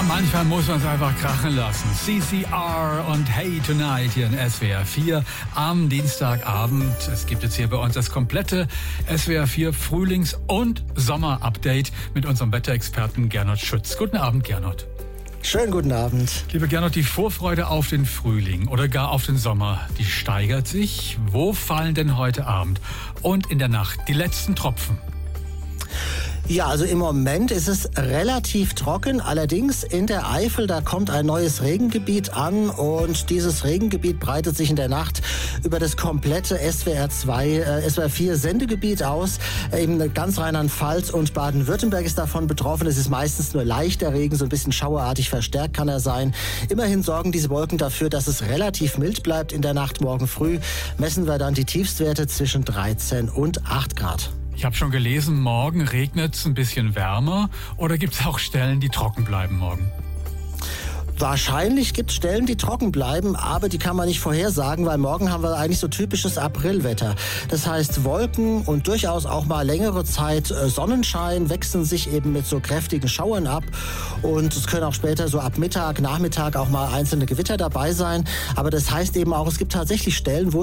Manchmal muss man es einfach krachen lassen. CCR und Hey Tonight hier in SWR 4 am Dienstagabend. Es gibt jetzt hier bei uns das komplette SWR 4 Frühlings- und Sommer-Update mit unserem Wetterexperten Gernot Schütz. Guten Abend, Gernot. Schönen guten Abend. Lieber Gernot, die Vorfreude auf den Frühling oder gar auf den Sommer, die steigert sich. Wo fallen denn heute Abend und in der Nacht die letzten Tropfen? Ja, also im Moment ist es relativ trocken. Allerdings in der Eifel, da kommt ein neues Regengebiet an und dieses Regengebiet breitet sich in der Nacht über das komplette SWR 4 Sendegebiet aus. Eben ganz Rheinland-Pfalz und Baden-Württemberg ist davon betroffen. Es ist meistens nur leichter Regen, so ein bisschen schauerartig verstärkt kann er sein. Immerhin sorgen diese Wolken dafür, dass es relativ mild bleibt in der Nacht. Morgen früh messen wir dann die Tiefstwerte zwischen 13 und 8 Grad. Ich habe schon gelesen, morgen regnet es ein bisschen wärmer oder gibt es auch Stellen, die trocken bleiben morgen? Wahrscheinlich gibt es Stellen, die trocken bleiben, aber die kann man nicht vorhersagen, weil morgen haben wir eigentlich so typisches Aprilwetter. Das heißt, Wolken und durchaus auch mal längere Zeit Sonnenschein wechseln sich eben mit so kräftigen Schauern ab. Und es können auch später so ab Mittag, Nachmittag auch mal einzelne Gewitter dabei sein. Aber das heißt eben auch, es gibt tatsächlich Stellen, wo